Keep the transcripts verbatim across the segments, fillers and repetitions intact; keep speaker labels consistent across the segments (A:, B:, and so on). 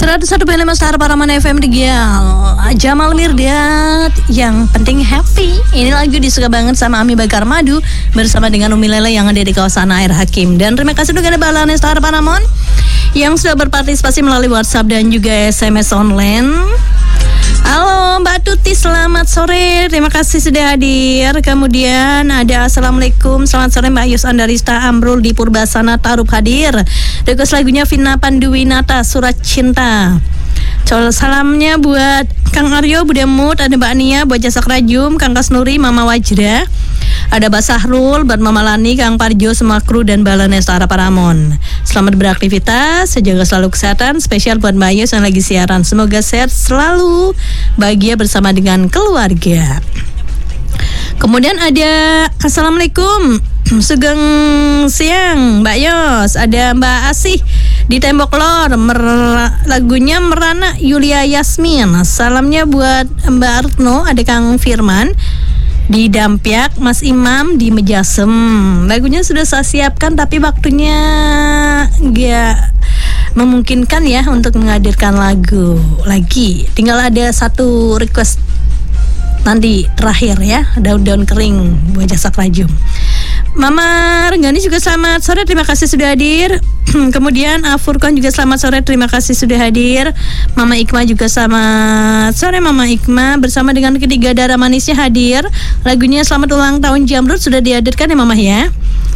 A: seratus satu koma lima Star Paraman F M Tegal. Jamal Mirdad, yang penting happy. Ini lagu disuka banget sama Ami Bakar Madu bersama dengan Umi Lele yang ada di kawasan Air Hakim. Dan terima kasih juga ada Balane Star Paramon yang sudah berpartisipasi melalui WhatsApp dan juga S M S online. Halo Mbak Tuti, selamat sore. Terima kasih sudah hadir. Kemudian ada Assalamualaikum, selamat sore Mbak Yus Andarista Amrul di Purbasana Tarup hadir. Request lagunya Vina Panduwinata, Surat Cinta. Col salamnya buat Kang Aryo, Bude Mut, ada Mbak Nia, buat Jasa Rajum, Kang Kasnuri, Mama Wajra. Ada Mbak Sahrul, buat Mama Lani, Kang Parjo, semua kru dan Balane Star Paramon. Selamat beraktivitas, sejaga selalu kesehatan. Spesial buat Mbak Yus yang lagi siaran. Semoga sehat selalu, bahagia bersama dengan keluarga. Kemudian ada Assalamualaikum, sugeng siang Mbak Yos. Ada Mbak Asih di Tembok Lor, mer- lagunya Merana Yulia Yasmin. Salamnya buat Mbak Artno, ada Kang Firman di Dampyak, Mas Imam di Mejasem. Lagunya sudah saya siapkan tapi waktunya nggak memungkinkan ya untuk menghadirkan lagu lagi. Tinggal ada satu request nanti terakhir ya, daun-daun kering buat Jasa Rajum. Mama Renggani juga selamat sore, terima kasih sudah hadir. Kemudian Afurkan juga selamat sore, terima kasih sudah hadir. Mama Ikma juga selamat sore Mama Ikma, bersama dengan ketiga darah manisnya hadir. Lagunya Selamat Ulang Tahun Jamrut sudah dihadirkan ya Mama ya.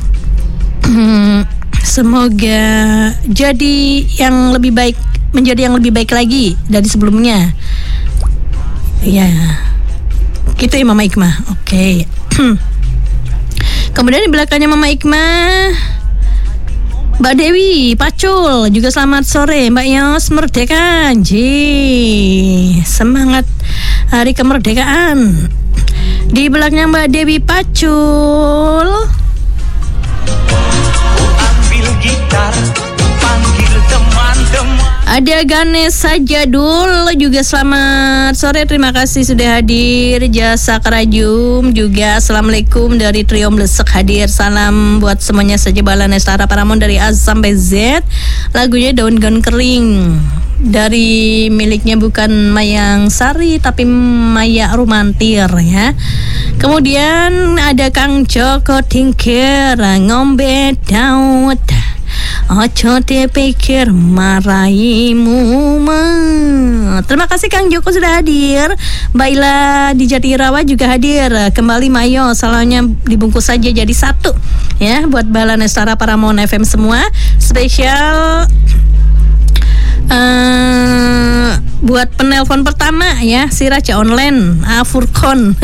A: Semoga jadi yang lebih baik, menjadi yang lebih baik lagi dari sebelumnya. Ya, gitu ya Mama Ikma. Oke. Kemudian di belakangnya Mama Ikma, Mbak Dewi Pacul juga selamat sore. Mbak Yos Merdeka, Ji, semangat hari kemerdekaan. Di belakangnya Mbak Dewi Pacul, ambil gitar, panggil teman-teman. Ada Ganesha Jadul juga selamat sore, terima kasih sudah hadir. Jasa Kerajum juga Assalamualaikum dari Trio Blesek hadir. Salam buat semuanya saja Balane Star Paramon dari A sampai Z. Lagunya Daun-Daun Kering dari miliknya bukan Mayang Sari tapi Maya Rumantir ya. Kemudian ada Kang Joko Tingkir, Ngombe Daud, ojo dipikir maraimu mah. Terima kasih Kang Joko sudah hadir. Mbak Ila di Jatirawa juga hadir. Kembali Mayo, salahnya dibungkus saja jadi satu ya buat Balane Star Paramon F M semua. Spesial uh, buat penelpon pertama ya, si Raja Online Afurkon.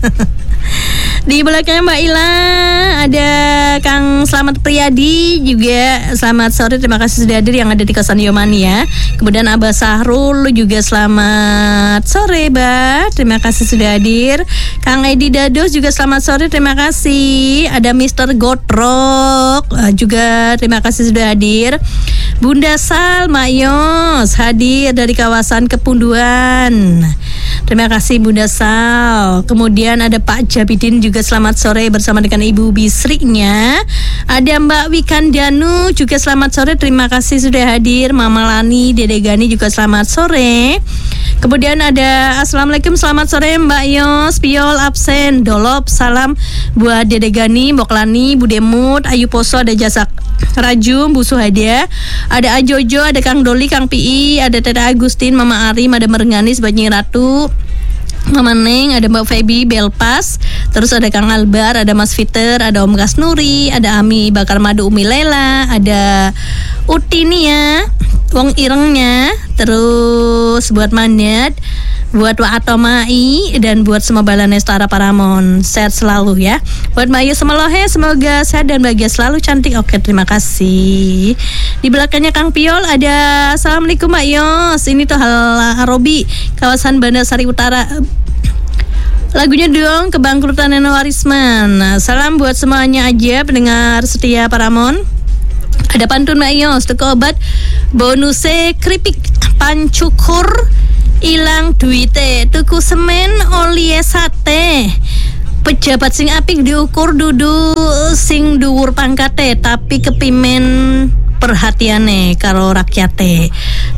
A: Di belakangnya Mbak Ila ada Kang Slamet Priyadi juga selamat sore, terima kasih sudah hadir yang ada di kosan Yomani ya. Kemudian Abah Sahrul juga selamat sore Mbak, terima kasih sudah hadir. Kang Edi Dados juga selamat sore, terima kasih. Ada Mister Gotrok juga terima kasih sudah hadir. Bunda Sal Mayos hadir dari kawasan Kepunduan. Terima kasih Bunda Sal. Kemudian ada Pak Jabidin juga selamat sore bersama dengan Ibu Bisrinya. Ada Mbak Wikandanu juga selamat sore, terima kasih sudah hadir. Mama Lani, Dede Gani juga selamat sore. Kemudian ada Assalamualaikum, selamat sore Mbak Yos, Piol absen, Dolop, salam buat Dede Gani, Mbok Lani, Bude Mut, Ayu Poso, ada Jasa Rajum, Bu Suhadia, ada Ajojo, ada Kang Doli, Kang P I, ada Teta Agustin, Mama Arim, ada Merenganis, Banyi Ratu, Mama Neng, ada Mbak Feby Belpas, terus ada Kang Albar, ada Mas Fiter, ada Om Kasnuri, ada Ami Bakar Madu, Umi Lela, ada Utinia, Wong Irengnya, terus buat Mandat, buat Wa Atomai, dan buat semua Balane Star Paramon. Sehat selalu ya. Buat Mayu Semelohe, semoga sehat dan bahagia selalu, cantik. Oke, terima kasih. Di belakangnya Kang Piol ada Assalamualaikum Mbak Yos. Ini tuh Hal Robi, kawasan Bandar Sari Utara. Lagunya dong Kebangkrutan Neno Warisman. Nah, salam buat semuanya aja pendengar setia Paramon. Ada pantun Mbak Yos, teko obat bonuse keripik pancukur ilang duite, tuku semen oli sate. Pejabat sing apik diukur dudu sing dhuwur pangkate, tapi kepimen perhatiane karo rakyate.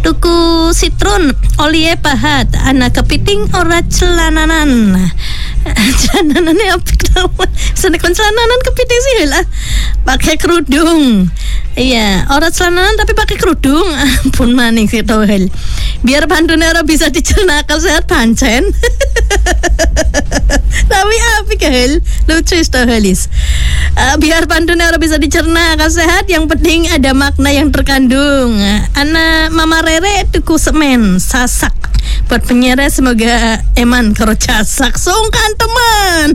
A: tuku sitrun olie pahat anak kepiting ora celananan. Celananannya apa nama? Senekon celananan kepiting sih lah. Pakai kerudung. Iya, orang celananan tapi pakai kerudung. Ampun maning sih tohel. Biar pantune ora bisa dicerna sehat pancen. Tapi apa kahel? Lucu tohelis. Uh, biar pantune ora bisa dicerna sehat, yang penting ada makna yang terkandung. Ana Mama Rere tuku semen sasak. Buat penyiar semoga eman karo casak sungkan teman.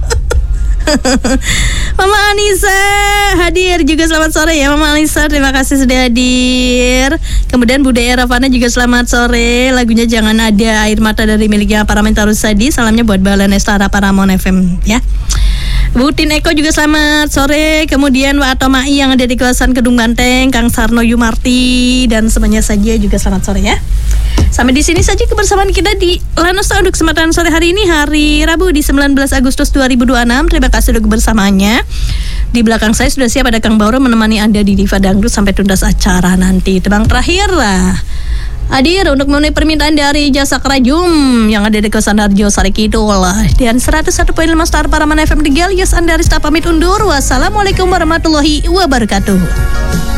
A: Mama Anissa hadir juga, selamat sore ya Mama Anissa, terima kasih sudah hadir. Kemudian Bude Eravana juga selamat sore, lagunya Jangan Ada Air Mata dari miliknya Paraminta Rusadi. Salamnya buat Balen Estara Paramon F M ya. Butin Eko juga selamat sore. Kemudian Wa Atomai yang ada di kawasan Kedung Banteng, Kang Sarno Yumarti dan semuanya saja juga selamat sore ya. Sampai di sini saja kebersamaan kita di Lanusta untuk kesempatan sore hari ini, hari Rabu di sembilan belas Agustus dua ribu dua puluh enam. Terima kasih sudah kebersamaannya. Di belakang saya sudah siap ada Kang Bauro menemani Anda di Diva Dangdut sampai tuntas acara nanti. Tebang terakhir lah hadir untuk memenuhi permintaan dari Jasa Kerajum yang ada di kawasan Harjo Sari Kidul dan seratus satu koma lima Star Paraman F M Tegal. Yes, Anda Arista pamit undur. Wassalamualaikum warahmatullahi wabarakatuh.